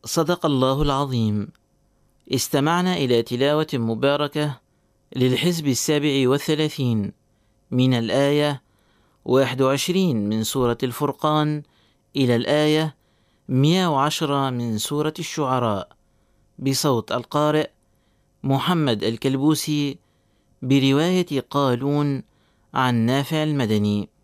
صدق الله العظيم. استمعنا إلى تلاوة مباركة للحزب 37 من الآية 21 من سورة الفرقان إلى الآية 110 من سورة الشعراء، بصوت القارئ محمد الكلبوسي، برواية قالون عن نافع المدني.